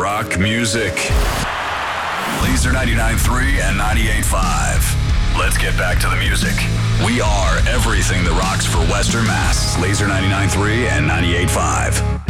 rock music. Laser 99.3 and 98.5. Let's get back to the music. We are everything that rocks for Western Mass. Laser 99.3 and 98.5.